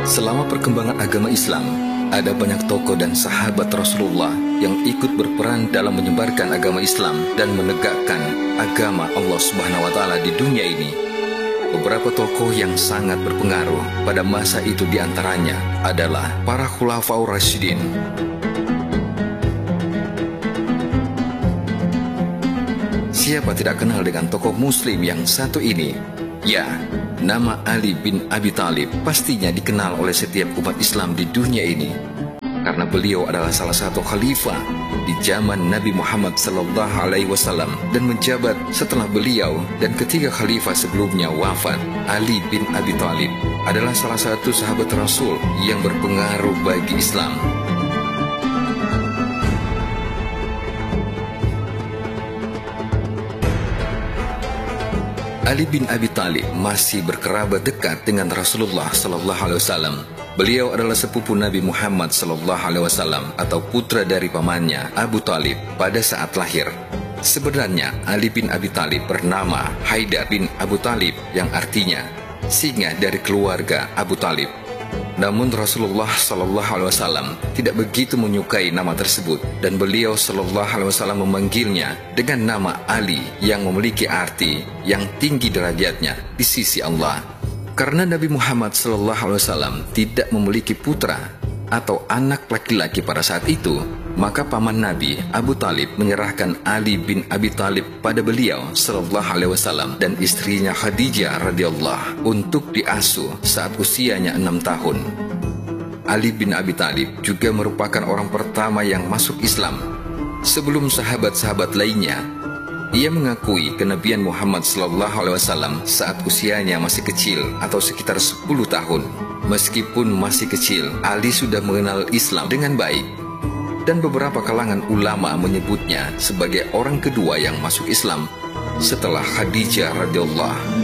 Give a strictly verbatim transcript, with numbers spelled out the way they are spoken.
Selama perkembangan agama Islam, ada banyak tokoh dan sahabat Rasulullah yang ikut berperan dalam menyebarkan agama Islam dan menegakkan agama Allah Subhanahu wa Ta'ala di dunia ini. Beberapa tokoh yang sangat berpengaruh pada masa itu diantaranya adalah para Khulafaur Rasyidin. Siapa tidak kenal dengan tokoh muslim yang satu ini? Ya, nama Ali bin Abi Thalib pastinya dikenal oleh setiap umat Islam di dunia ini, karena beliau adalah salah satu khalifah di zaman Nabi Muhammad sallallahu alaihi wasallam dan menjabat setelah beliau, dan ketiga khalifah sebelumnya wafat. Ali bin Abi Thalib adalah salah satu sahabat Rasul yang berpengaruh bagi Islam. Ali bin Abi Thalib masih berkerabat dekat dengan Rasulullah sallallahu alaihi wasallam. Beliau adalah sepupu Nabi Muhammad sallallahu alaihi wasallam atau putra dari pamannya Abu Thalib pada saat lahir. Sebenarnya Ali bin Abi Thalib bernama Haidar bin Abu Thalib yang artinya singa dari keluarga Abu Thalib. Namun Rasulullah sallallahu alaihi wasallam tidak begitu menyukai nama tersebut, dan beliau sallallahu alaihi wasallam memanggilnya dengan nama Ali yang memiliki arti yang tinggi derajatnya di sisi Allah. Karena Nabi Muhammad sallallahu alaihi wasallam tidak memiliki putra atau anak laki-laki pada saat itu, maka paman Nabi Abu Thalib menyerahkan Ali bin Abi Thalib pada beliau sallallahu alaihi wasallam dan istrinya Khadijah radhiyallahu untuk diasuh saat usianya enam tahun. Ali bin Abi Thalib juga merupakan orang pertama yang masuk Islam sebelum sahabat-sahabat lainnya. Ia mengakui kenabian Muhammad sallallahu alaihi wasallam saat usianya masih kecil atau sekitar sepuluh tahun. Meskipun masih kecil, Ali sudah mengenal Islam dengan baik, dan beberapa kalangan ulama menyebutnya sebagai orang kedua yang masuk Islam setelah Khadijah radhiyallahu.